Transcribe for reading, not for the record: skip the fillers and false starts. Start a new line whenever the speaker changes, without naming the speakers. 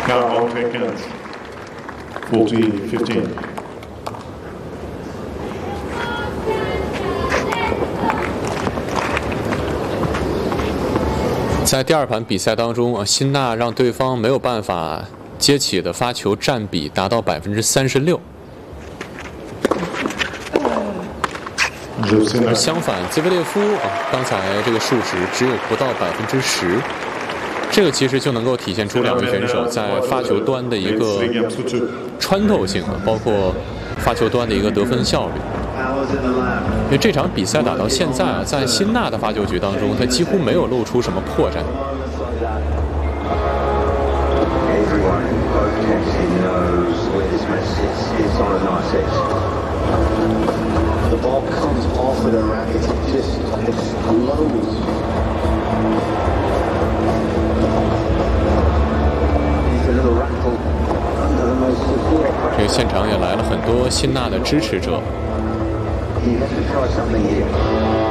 Now all take hands. 40-15.
在第二盘比赛当中，辛纳让对方没有办法接起的发球占比达到36%，而相反，兹维列夫刚才这个数值只有不到10%，这个其实就能够体现出两位选手在发球端的一个穿透性，包括发球端的一个得分效率。因为这场比赛打到现在在辛纳的发球局当中，他几乎没有露出什么破绽。这个现场也来了很多辛纳的支持者。
You have to try something here.